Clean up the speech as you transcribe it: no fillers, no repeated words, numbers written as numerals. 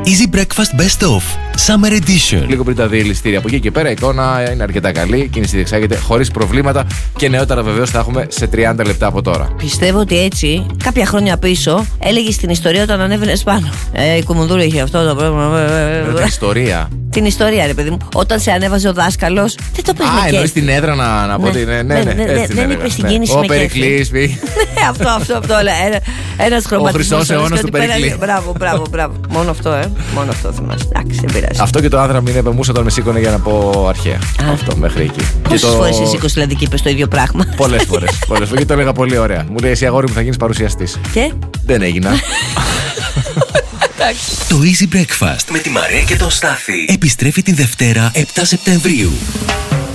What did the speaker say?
Easy Breakfast Best Of Summer Edition. Λίγο πριν τα διελιστήρια. Από εκεί και πέρα η εικόνα είναι αρκετά καλή. Η κίνηση διεξάγεται χωρίς προβλήματα και νεότερα βεβαίως θα έχουμε σε 30 λεπτά από τώρα. Πιστεύω ότι έτσι, κάποια χρόνια πίσω, έλεγε την ιστορία όταν ανέβαινες πάνω. Η Κουμουνδούρου είχε αυτό το πρόβλημα. Την ιστορία. Την ιστορία, ρε παιδί μου. Όταν σε ανέβαζε ο δάσκαλος, δεν το πες με κέφι. Εννοείς την έδρα να πω ότι. Ναι, δεν είπες την κίνηση με κέφι. Ο Περικλής. Αυτό. Ένας χρωματισμός. Ο Χρυσός αιώνας του Περικλή. Μπράβο. Μόνο αυτό θυμάσαι. Εντάξει, δεν πειράζει. Αυτό και το άνδρα μην επεμούσα όταν με σήκωνε για να πω αρχαία. Αυτό μέχρι εκεί. Πόσες φορές εσύ σήκωσες δηλαδή και είπες το ίδιο πράγμα? Πολλές φορές. Και το έλεγα πολύ ωραία. Μου λέει εσύ αγόρι μου θα γίνεις παρουσιαστής. Και δεν έγινα. Το Easy Breakfast με τη Μαρία και τον Στάθη επιστρέφει την Δευτέρα 7 Σεπτεμβρίου.